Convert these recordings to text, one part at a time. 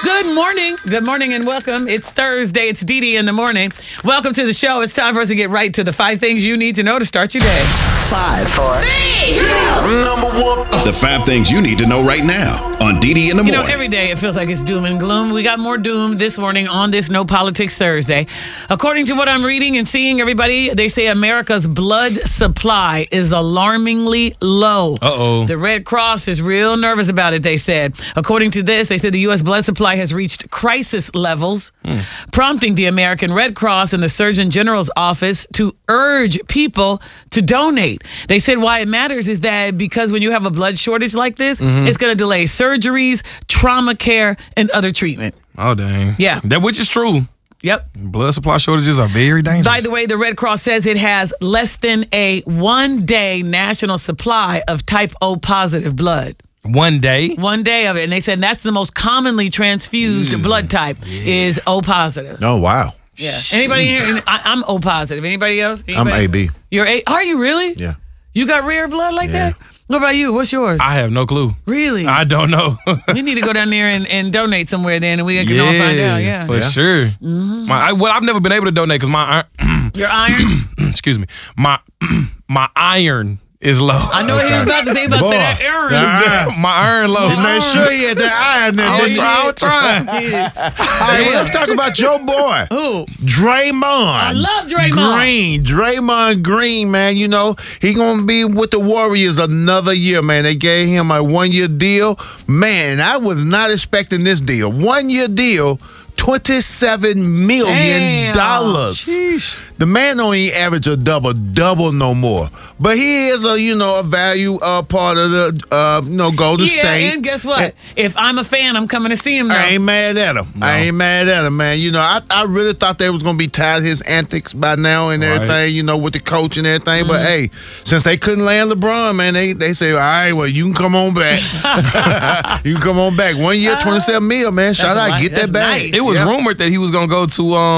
Good morning. Good morning and welcome. It's Thursday. It's Dee in the morning. Welcome to the show. It's time for us to get right to the 5 things you need to know to start your day. 5, 4, 3, 2, Number 1. The 5 things you need to know right now on Dee in the morning. You know, every day it feels like it's doom and gloom. We got more doom this morning on this No Politics Thursday. According to what I'm reading and seeing, everybody, they say America's blood supply is alarmingly low. Uh-oh. The Red Cross is real nervous about it, they said. According to this, they said the U.S. blood supply has reached crisis levels, prompting the American Red Cross and the Surgeon General's office to urge people to donate. They said why it matters is that because when you have a blood shortage like this, it's going to delay surgeries, trauma care, and other treatment. Oh, dang. Yeah. That which is true. Yep. Blood supply shortages are very dangerous. By the way, the Red Cross says it has less than a 1-day national supply of type O positive blood. 1 day? 1 day of it. And they said that's the most commonly transfused blood type is O positive. Oh, wow. Yeah. Anybody here? I'm O positive. Anybody else? I'm Anybody? AB. You're A? Are you really? Yeah. You got rare blood like that? What about you? What's yours? I have no clue. Really? I don't know. We need to go down there and donate somewhere then, and we can all find out. Yeah. For sure. I've never been able to donate because my Your iron? excuse me, my iron is low. I know what he was about to say. He was about to say that iron. My iron low. Make sure he had that iron there. I'll try. Hey, let's talk about your boy. Who? Draymond. I love Draymond. Draymond Green, man. You know, he going to be with the Warriors another year, man. They gave him a 1-year deal. Man, I was not expecting this deal. 1-year deal, $27 million. Sheesh. The man don't even average a double no more. But he is a value part of the Golden State. Yeah, and guess what? If I'm a fan, I'm coming to see him now. I ain't mad at him. No. I ain't mad at him, man. You know, I really thought they was gonna be tired of his antics by now and everything, with the coach and everything. But hey, since they couldn't land LeBron, man, they say, all right, well, you can come on back. You can come on back. 1 year, $27 million, man. Shout out, get that back. Nice. It was rumored that he was going to go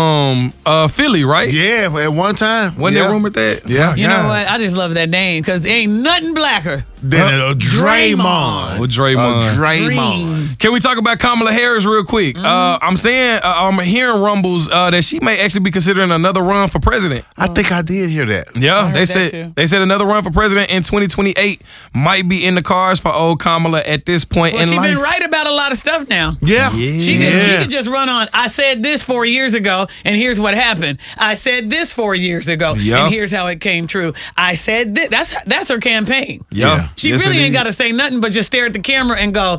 to Philly, right? Yeah, at one time. Wasn't it rumored that? Yeah. You know what? I just love that name because ain't nothing blacker. Then a Draymond. With Draymond. Draymond. Can we talk about Kamala Harris real quick? I'm hearing rumbles that she may actually be considering another run for president. I think I did hear that. Yeah, heard they that said another run for president in 2028 might be in the cards for old Kamala at this point Well, in she's life. been right about a lot of stuff now. Yeah. She could just run on. I said this 4 years ago, and here's what happened. I said this 4 years ago, Yeah. and here's how it came true. I said this. That's her campaign. Yeah. She Yes, really it ain't is. got to say nothing but just stare at the camera and go,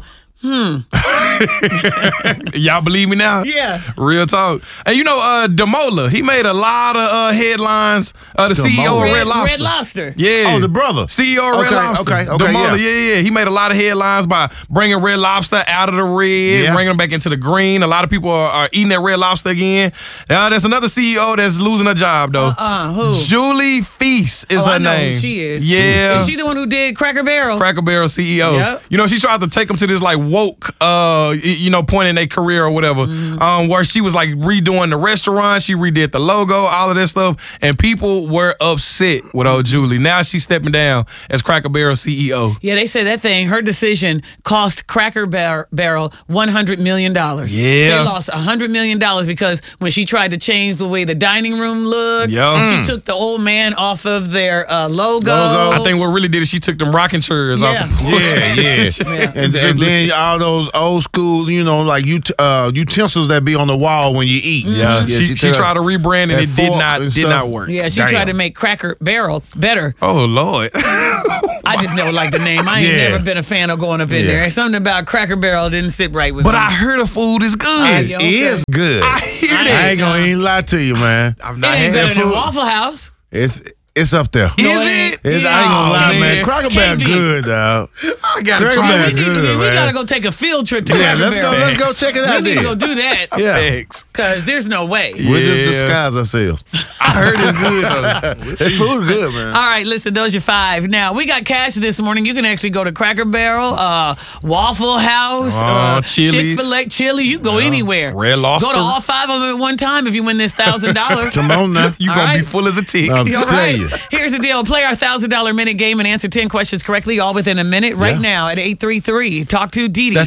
Y'all believe me now? Yeah. Real talk. And Damola, he made a lot of headlines. The CEO of Red Lobster. Red Lobster. Yeah. Oh, the brother. CEO of Red Okay, Lobster. okay, Damola, yeah. yeah. He made a lot of headlines by bringing Red Lobster out of the red, bringing them back into the green. A lot of people are eating that Red Lobster again. There's another CEO that's losing her job, though. Who? Julie Feast is her I know name. who she is. Yeah. Is she the one who did Cracker Barrel? Cracker Barrel CEO. Yep. She tried to take them to this like woke, point in their career or whatever, where she was like redoing the restaurant. She redid the logo, all of that stuff, and people were upset with old Julie. Now she's stepping down as Cracker Barrel CEO. Yeah, they said that thing, her decision cost Cracker Barrel $100 million. Yeah. They lost $100 million because when she tried to change the way the dining room looked, she took the old man off of their logo. I think what really did is she took them rocking chairs off the porch. Yeah. And then all those old school, like utensils that be on the wall when you eat. Yeah. She tried to rebrand and that it did not work. Yeah, she tried to make Cracker Barrel better. Oh, Lord. I just never liked the name. I ain't never been a fan of going up in there. Something about Cracker Barrel didn't sit right with me. But I heard the food is good. It is good. I hear I that. I ain't gonna even lie to you, man. I've It not ain't had that better than food. Waffle House. It's up there. Is it? I ain't Yeah. gonna lie, man. man. Cracker Can't Barrel be. good, dog. I gotta Cracker try Barrel it. good, We man. gotta go take a field trip to Yeah, Cracker let's go. Barrel. Let's go check it We out need to go then. do that. Yeah, Thanks. Because there's no way. we'll just Yeah. disguise ourselves. I heard it's good though. That food good, man. All right, listen, those are 5. Now, we got cash this morning. You can actually go to Cracker Barrel, Waffle House, Chili's. Chick-fil-A, Chili's. You can go anywhere. Red Lobster. Go to all 5 of them at one time if you win this $1,000. Come on now. You All gonna be right. full as a tick. I'm All telling right. you. you. Here's the deal. Play our $1,000 minute game and answer 10 questions correctly, all within a minute right now at 833. Talk to Dee Dee. That's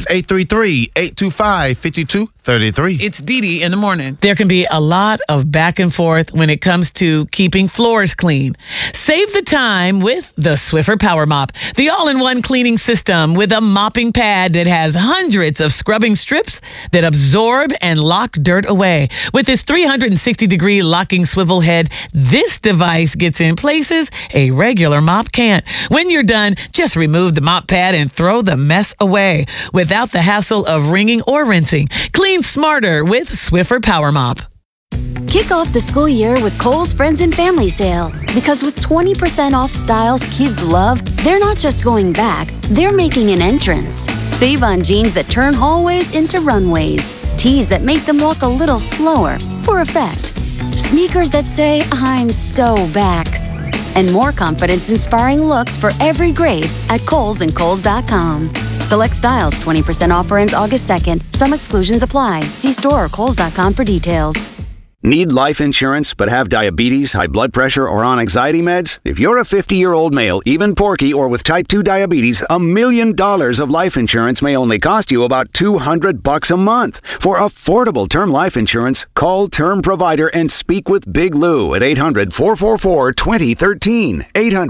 833-825-5233. It's Dee Dee in the morning. There can be a lot of back and forth when it comes to keeping floors clean. Save the time with the Swiffer Power Mop, the all-in-one cleaning system with a mopping pad that has hundreds of scrubbing strips that absorb and lock dirt away. With its 360-degree locking swivel head, this device gets in places a regular mop can't. When you're done, just remove the mop pad and throw the mess away without the hassle of wringing or rinsing. Clean smarter with Swiffer Power Mop. Kick off the school year with Kohl's Friends and Family Sale. Because with 20% off styles kids love, they're not just going back, they're making an entrance. Save on jeans that turn hallways into runways. Tees that make them walk a little slower, for effect. Sneakers that say, I'm so back. And more confidence-inspiring looks for every grade at Kohl's and Kohls.com. Select styles 20% offer ends August 2nd. Some exclusions apply. See store or Kohls.com for details. Need life insurance but have diabetes, high blood pressure, or on anxiety meds? If you're a 50-year-old male, even porky, or with type 2 diabetes, $1 million of life insurance may only cost you about $200 a month. For affordable term life insurance, call Term Provider and speak with Big Lou at 800-444-2013.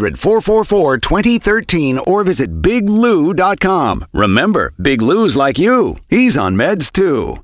800-444-2013 or visit biglou.com. Remember, Big Lou's like you. He's on meds too.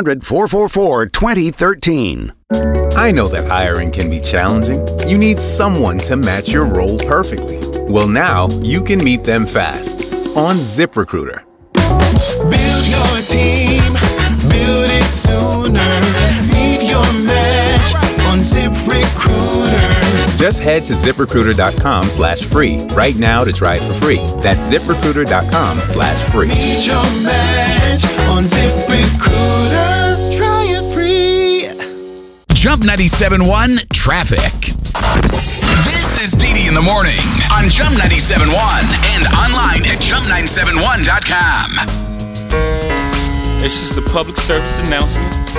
800-444-2013. I know that hiring can be challenging. You need someone to match your role perfectly. Well, now you can meet them fast on ZipRecruiter. Build your team, build it sooner. Meet your match on ZipRecruiter. Just head to ZipRecruiter.com/free right now to try it for free. That's ZipRecruiter.com/free. Meet your match on ZipRecruiter. Try it free. Jump 97.1 Traffic. This is Dee Dee in the morning on Jump 97.1 and online at jump971.com. It's just a public service announcement.